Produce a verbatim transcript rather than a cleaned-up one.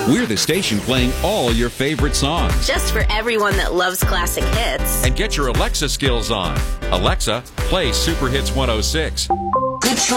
We're the station playing all your favorite songs. Just for everyone that loves classic hits. And get your Alexa skills on. Alexa, play Super Hits one oh six.